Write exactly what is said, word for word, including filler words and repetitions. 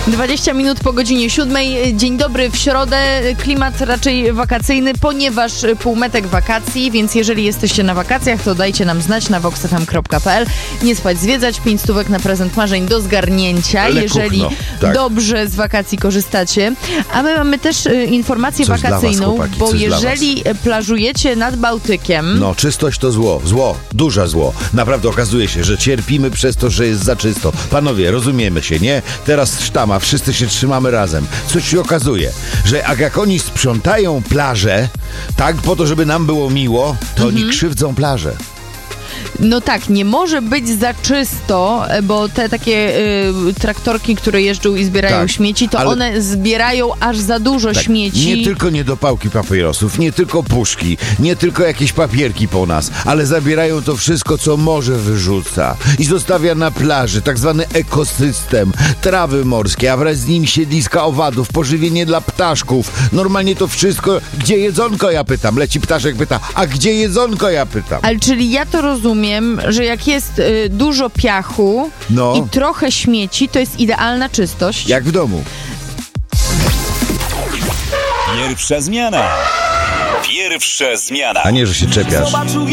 dwadzieścia minut po godzinie siódmej. Dzień dobry w środę. Klimat raczej wakacyjny, ponieważ półmetek wakacji, więc jeżeli jesteście na wakacjach, to dajcie nam znać na vox f m kropka p l. Nie spać, zwiedzać. Pięć stówek na prezent marzeń do zgarnięcia, Ale jeżeli kuchno, tak. dobrze z wakacji korzystacie. A my mamy też y, informację Coś wakacyjną, dla was, chłopaki, bo coś dla jeżeli plażujecie nad Bałtykiem... No, czystość to zło. Zło. Duże zło. Naprawdę okazuje się, że cierpimy przez to, że jest za czysto. Panowie, rozumiemy się, nie? Teraz sztama, wszyscy się trzymamy razem. Coś się okazuje, że jak oni sprzątają plażę, tak, po to, żeby nam było miło, to mhm. oni krzywdzą plażę. No tak, nie może być za czysto, bo te takie y, traktorki, które jeżdżą i zbierają tak, śmieci, to ale... one zbierają aż za dużo tak, śmieci. Nie tylko niedopałki papierosów, nie tylko puszki, nie tylko jakieś papierki po nas, ale zabierają to wszystko, co morze wyrzuca i zostawia na plaży tak zwany ekosystem, trawy morskie, a wraz z nim siedliska owadów, pożywienie dla ptaszków. Normalnie to wszystko, gdzie jedzonko, ja pytam. Leci ptaszek, pyta, a gdzie jedzonko, ja pytam. Ale czyli ja to rozumiem, że jak jest y, dużo piachu no. i trochę śmieci, to jest idealna czystość. Jak w domu. Pierwsza zmiana. Pierwsza zmiana. A nie, że się czepiasz.